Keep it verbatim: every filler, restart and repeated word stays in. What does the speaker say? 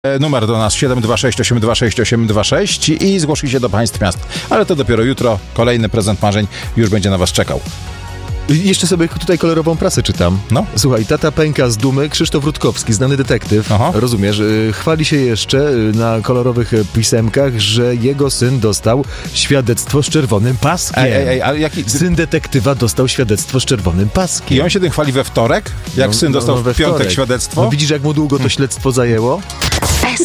Numer do nas siedem dwa sześć osiem dwa sześć osiem dwa sześć i zgłosi się do państw miast. Ale to dopiero jutro. Kolejny prezent marzeń już będzie na was czekał. Jeszcze sobie tutaj kolorową prasę czytam. No. Słuchaj, tata pęka z dumy. Krzysztof Rutkowski, znany detektyw, Aha. rozumiesz, y, chwali się jeszcze y, na kolorowych y, pisemkach, że jego syn dostał świadectwo z czerwonym paskiem. Ej, ej, ej, ale jaki... Syn detektywa dostał świadectwo z czerwonym paskiem. I on się tym chwali we wtorek? Jak No, syn no, dostał no, we w piątek wtorek. świadectwo? No widzisz, jak mu długo to śledztwo zajęło?